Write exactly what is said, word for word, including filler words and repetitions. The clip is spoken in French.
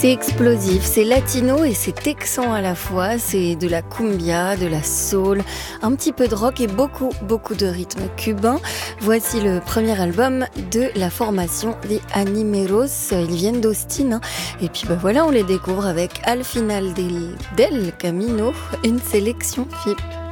C'est explosif, c'est latino et c'est texan à la fois, c'est de la cumbia, de la soul, un petit peu de rock et beaucoup, beaucoup de rythme cubain. Voici le premier album de la formation des Animeros, ils viennent d'Austin, hein. Et puis bah voilà, on les découvre avec Al final del, del Camino, une sélection F I P.